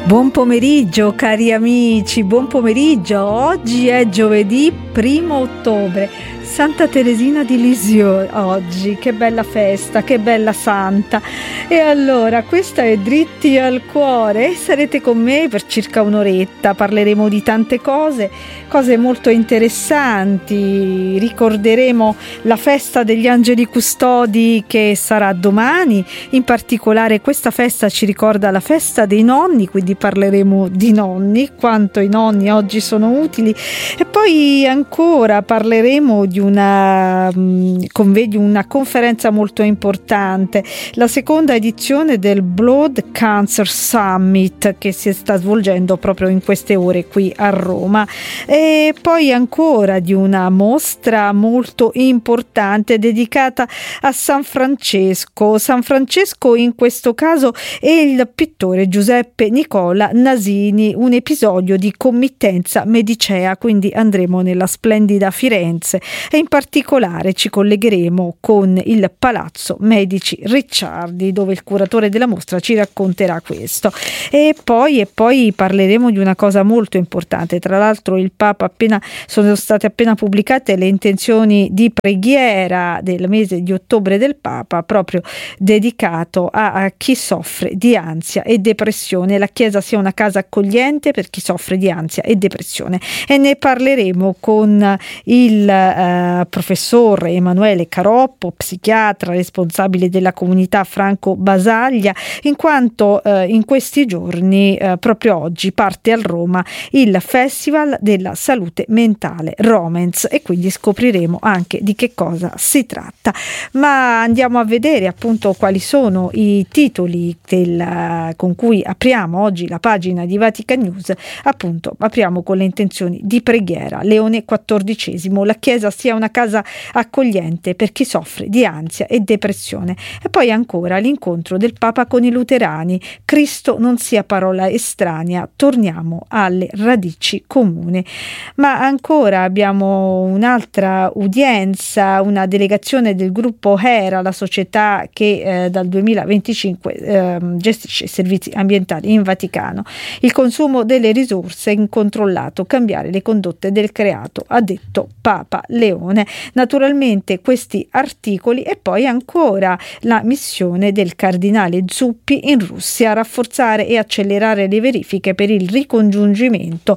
Buon pomeriggio cari amici, buon pomeriggio. Oggi è giovedì 1 ottobre, Santa Teresina di Lisieux oggi, che bella festa, che bella santa. E allora, questa è Dritti al Cuore e sarete con me per circa un'oretta, parleremo di tante cose molto interessanti, ricorderemo la festa degli angeli custodi che sarà domani, in particolare questa festa ci ricorda la festa dei nonni, quindi parleremo di nonni, quanto i nonni oggi sono utili, e poi ancora parleremo di una conferenza molto importante, la seconda edizione del Blood Cancer Summit che si sta svolgendo proprio in queste ore qui a Roma, e poi ancora di una mostra molto importante dedicata a San Francesco. San Francesco in questo caso è il pittore Giuseppe Nicola Nasini, un episodio di committenza medicea, quindi andremo nella splendida Firenze e in particolare ci collegheremo con il Palazzo Medici Ricciardi, dove il curatore della mostra ci racconterà questo. E poi parleremo di una cosa molto importante. Tra l'altro il Papa sono state appena pubblicate le intenzioni di preghiera del mese di ottobre del Papa, proprio dedicato a chi soffre di ansia e depressione. La Chiesa sia una casa accogliente per chi soffre di ansia e depressione, e ne parleremo con il professor Emanuele Caroppo, psichiatra responsabile della comunità Franco Basaglia, in quanto in questi giorni, proprio oggi, parte a Roma il Festival della Salute Mentale Romance, e quindi scopriremo anche di che cosa si tratta. Ma andiamo a vedere appunto quali sono i titoli con cui apriamo oggi la pagina di Vatican News. Appunto apriamo con le intenzioni di preghiera. Leone XIV, la Chiesa sia una casa accogliente per chi soffre di ansia e depressione. E poi ancora l'incontro del Papa con i luterani. Cristo non sia parola estranea, torniamo alle radici comuni. Ma ancora abbiamo un'altra udienza, una delegazione del gruppo HERA, la società che dal 2025 gestisce servizi ambientali in Vaticano. Il consumo delle risorse è incontrollato, cambiare le condotte del creato, ha detto Papa Leone. Naturalmente questi articoli, e poi ancora la missione del cardinale Zuppi in Russia, rafforzare e accelerare le verifiche per il ricongiungimento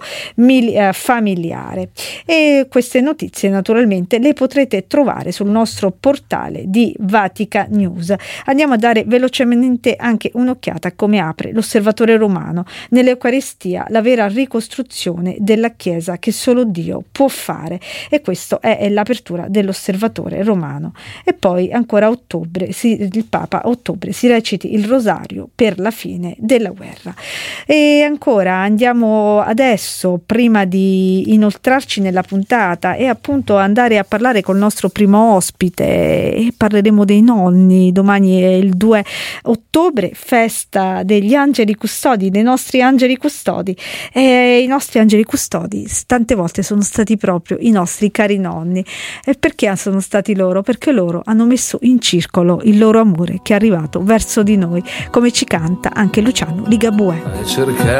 familiare. E queste notizie naturalmente le potrete trovare sul nostro portale di Vatican News. Andiamo a dare velocemente anche un'occhiata a come apre l'Osservatore Romano. Nell'Eucaristia la vera ricostruzione della Chiesa che solo Dio può fare, e questo è l'apertura dell'Osservatore Romano. E poi ancora il Papa a ottobre si reciti il rosario per la fine della guerra. E ancora andiamo adesso, prima di inoltrarci nella puntata e appunto andare a parlare col nostro primo ospite, e parleremo dei nonni. Domani è il 2 ottobre, festa degli angeli custodi, dei nostri angeli custodi, e i nostri angeli custodi tante volte sono stati proprio i nostri cari nonni. E perché sono stati loro? Perché loro hanno messo in circolo il loro amore che è arrivato verso di noi, come ci canta anche Luciano Ligabue.